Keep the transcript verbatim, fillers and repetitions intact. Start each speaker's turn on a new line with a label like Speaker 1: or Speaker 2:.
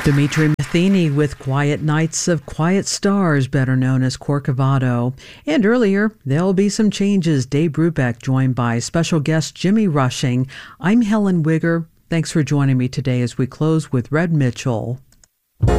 Speaker 1: Dimitri Matheny with Quiet Nights of Quiet Stars, better known as Corcovado. And earlier, there'll be some changes. Dave Brubeck joined by special guest Jimmy Rushing. I'm Helen Wigger. Thanks for joining me today as we close with Red Mitchell.